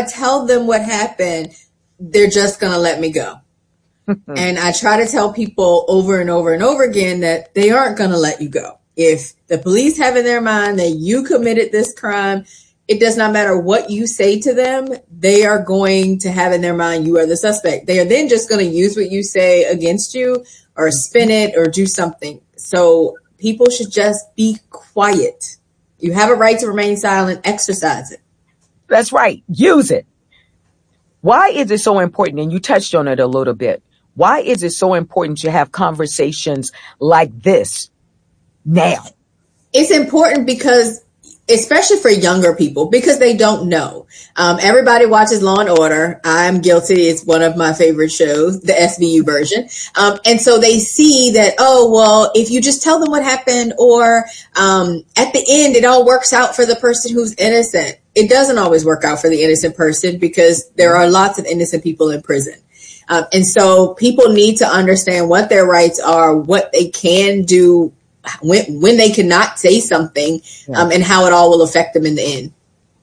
I tell them what happened, they're just going to let me go. And I try to tell people over and over and over again that they aren't going to let you go. If the police have in their mind that you committed this crime, it does not matter what you say to them. They are going to have in their mind you are the suspect. They are then just going to use what you say against you or spin it or do something. So people should just be quiet. You have a right to remain silent. Exercise it. That's right. Use it. Why is it so important? And you touched on it a little bit. Why is it so important to have conversations like this now? It's important because, especially for younger people, because they don't know. Everybody watches Law and Order. I'm guilty. It's one of my favorite shows, the SVU version. And so they see that, oh, well, if you just tell them what happened, or at the end, it all works out for the person who's innocent. It doesn't always work out for the innocent person, because there are lots of innocent people in prison. And so people need to understand what their rights are, what they can do, when they cannot say something, and how it all will affect them in the end.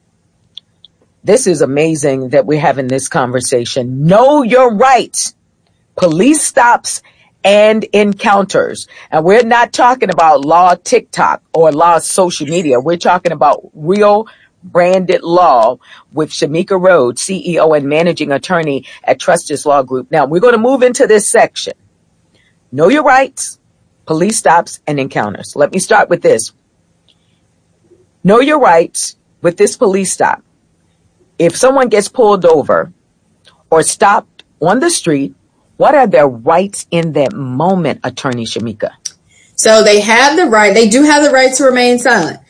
This is amazing that we're having this conversation. Know your rights. Police stops and encounters. And we're not talking about law TikTok or law social media. We're talking about real branded law with Shamika Rhodes, CEO and managing attorney at Trustis Law Group. Now, we're going to move into this section. Know your rights, police stops, and encounters. Let me start with this. Know your rights with this police stop. If someone gets pulled over or stopped on the street, what are their rights in that moment, Attorney Shamika? So they have the right, they do have the right to remain silent.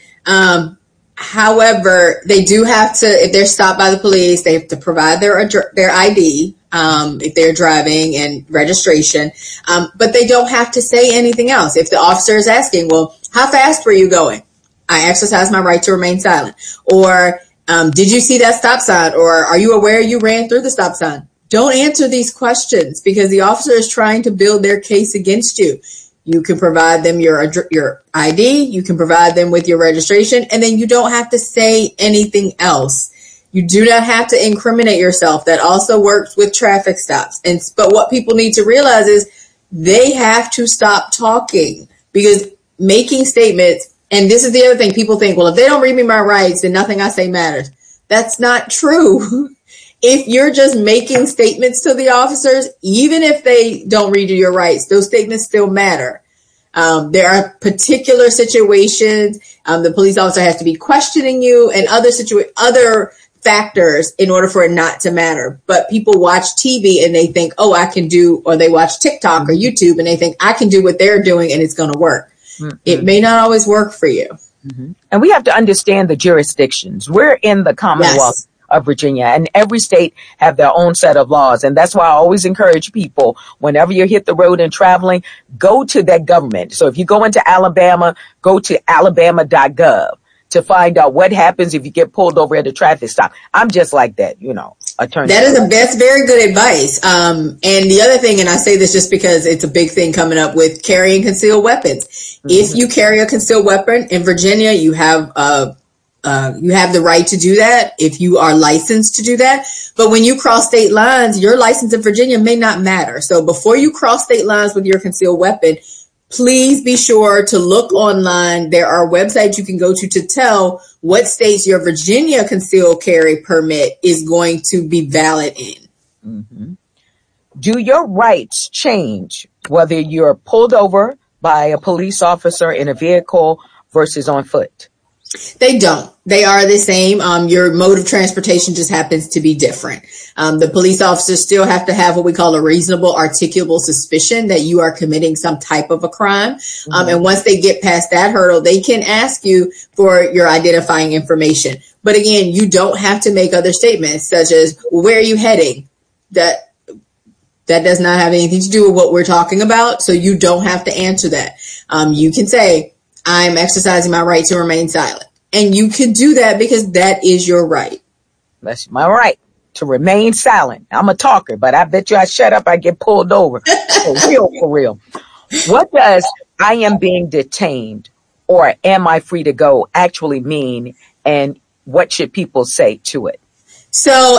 However, they do have to, if they're stopped by the police, they have to provide their ID, if they're driving, and registration. But they don't have to say anything else. If the officer is asking, well, how fast were you going? I exercise my right to remain silent. Or, did you see that stop sign? Or are you aware you ran through the stop sign? Don't answer these questions, because the officer is trying to build their case against you. You can provide them your ID, you can provide them with your registration, and then you don't have to say anything else. You do not have to incriminate yourself. That also works with traffic stops. But what people need to realize is they have to stop talking, because making statements, and this is the other thing, people think, well, if they don't read me my rights, then nothing I say matters. That's not true. If you're just making statements to the officers, even if they don't read you your rights, those statements still matter. There are particular situations. The police officer has to be questioning you, and other factors in order for it not to matter. But people watch TV and they think, oh, I can do, or they watch TikTok or YouTube and they think I can do what they're doing and it's going to work. Mm-hmm. It may not always work for you. Mm-hmm. And we have to understand the jurisdictions. We're in the Commonwealth of Virginia, and every state have their own set of laws. And that's why I always encourage people, whenever you hit the road and traveling, go to that government. So if you go into Alabama, go to alabama.gov to find out what happens if you get pulled over at a traffic stop. I'm just like that, attorney. That's very good advice. And the other thing, and I say this just because it's a big thing coming up with carrying concealed weapons. Mm-hmm. If you carry a concealed weapon in Virginia, you have the right to do that if you are licensed to do that. But when you cross state lines, your license in Virginia may not matter. So before you cross state lines with your concealed weapon, please be sure to look online. There are websites you can go to tell what states your Virginia concealed carry permit is going to be valid in. Mm-hmm. Do your rights change whether you're pulled over by a police officer in a vehicle versus on foot? They don't. They are the same. Your mode of transportation just happens to be different. The police officers still have to have what we call a reasonable articulable suspicion that you are committing some type of a crime. Mm-hmm. And once they get past that hurdle, they can ask you for your identifying information. But again, you don't have to make other statements such as, well, where are you heading? That does not have anything to do with what we're talking about. So you don't have to answer that. You can say, I'm exercising my right to remain silent. And you can do that because that is your right. That's my right to remain silent. I'm a talker, but I bet you I shut up, I get pulled over. For real. What does I am being detained or am I free to go actually mean, and what should people say to it? So